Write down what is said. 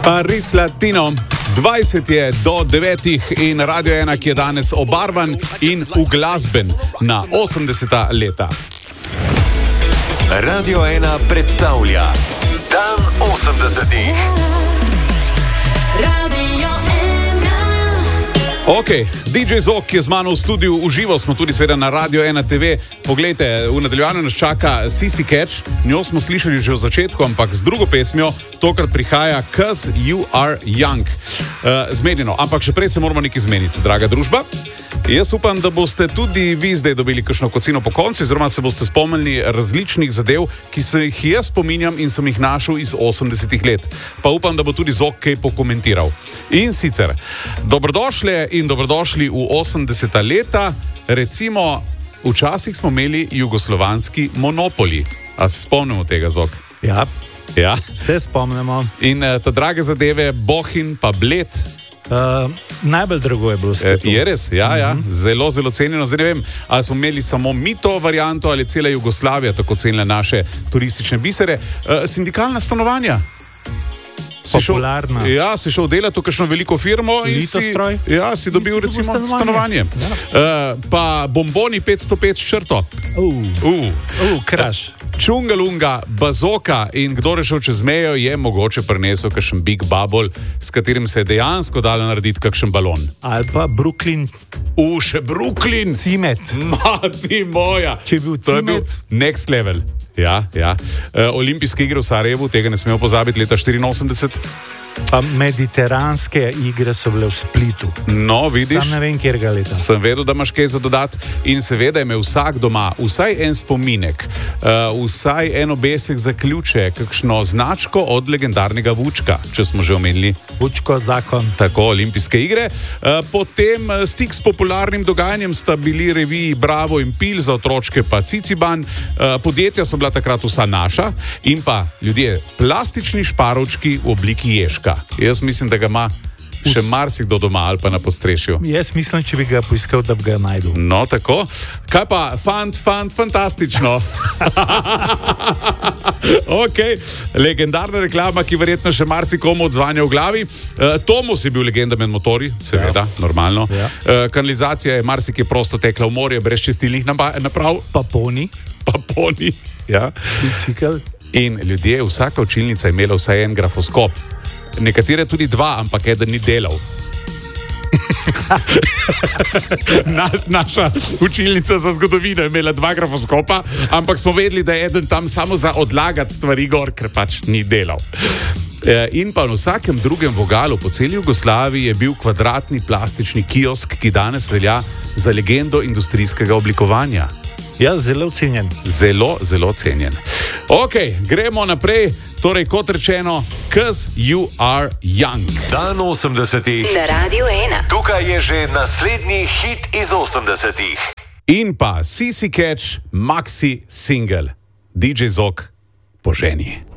Paris Latino. 20 je do 9 in Radio 1, ki je danes obarvan in uglasben na 80. leta. Radio 1 predstavlja Dan 80. Ok, DJ Zok je z mano v studiu, uživo smo tudi seveda na Radio 1 TV. Poglejte, v nadaljevanju nas čaka Sissy Catch, njo smo slišali že v začetku, ampak z drugo pesmijo, tokrat prihaja 'Cause You Are Young. Zmenjeno, ampak še prej se moramo nekaj zmeniti, draga družba. Jaz upam, da boste tudi vi zdaj dobili kakšno kocino po koncu, oziroma se boste spomnili različnih zadev, ki se jih jaz spominjam in sem jih našel iz 80. let. Pa upam, da bo tudi Zok kaj pokomentiral. In sicer, dobrodošli in dobrodošli v 80. leta. Recimo, včasih smo imeli jugoslovanski monopoli. A se spomnimo tega, Zok? Ja, se spomnimo. In ta drage zadeve, Bohinj pa Bled. Najbolj drago je bilo vse to. Je res, ja, zelo, zelo cenjeno. Zdaj ne vem, ali smo imeli samo mi to varianto ali cela Jugoslavija tako cenila naše turistične bisere. Sindikalna stanovanja. Popularna. Si šel delati v kakšno veliko firmo in si dobil recimo stanovanje. Ja. Pa bomboni 505 črto. Kraš. Čungalunga, bazoka in kdo je šel čez mejo, je mogoče prinesel kakšen Big Bubble, s katerim se je dejansko dalo narediti kakšen balon. Ali pa Brooklyn. Še Brooklyn. Cimet. Mati moja. Če je bil cimet. To je bil next level. Ja. Olimpijske igre v Sarajevu, tega ne smemo pozabiti, leta 84. Pa mediteranske igre so bile v Splitu. No, vidiš. Sam ne vem, kjer ga leta. Sem vedel, da imaš kaj za dodati in seveda je imel vsak doma vsaj en spominek, vsaj en obesek za ključe, kakšno značko od legendarnega Vučka, če smo že omenili. Vučko zakon. Tako, olimpijske igre. Potem stik s popularnim dogajanjem sta bili reviji Bravo in Pil za otročke pa Ciciban. Podjetja so bila takrat vsa naša in pa ljudje, plastični šparovčki v obliki ježka. Jaz mislim, da ga ima še marsikdo doma ali pa na podstrešju. Jaz mislim, če bi ga poiskal, da bi ga najdel. No, tako. Kaj pa? Fantastično. Ok, legendarna reklama, ki verjetno še marsikomu odzvanja v glavi. Tomos je bil legenda med motorji, seveda, normalno. Ja. Kanalizacija je marsikje prosto tekla v morje, brez čistilnih naprav. Paponi. Ja. Bicikl. In ljudje, vsaka učilnica je imela vsaj en grafoskop. Nekatere tudi dva, ampak eden ni delal. Naša učilnica za zgodovino je imela 2 grafoskopa, ampak smo vedeli, da je eden tam samo za odlagati stvari gor, ker pač ni delal. In pa na vsakem drugem vogalu po celi Jugoslaviji je bil kvadratni plastični kiosk, ki danes velja za legendo industrijskega oblikovanja. Ja, zelo cenjen. Zelo cenjen. Ok, gremo naprej. Torej, kot rečeno, 'Cause You Are Young. Dan 80. Na Radio 1. Tukaj je že naslednji hit iz 80. In pa Sissy Catch, maxi single. DJ Zok, poženi.